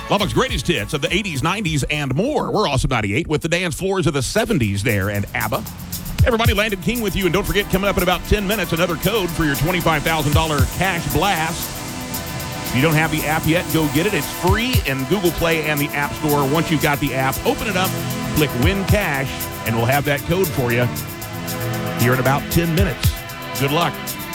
Lubbock's greatest hits of the 80s, 90s, and more. We're Awesome 98 with the dance floors of the 70s there and ABBA. Everybody, Landon King with you. And don't forget, coming up in about 10 minutes, another code for your $25,000 cash blast. If you don't have the app yet, go get it. It's free in Google Play and the App Store. Once you've got the app, open it up, click Win Cash, and we'll have that code for you here in about 10 minutes. Good luck.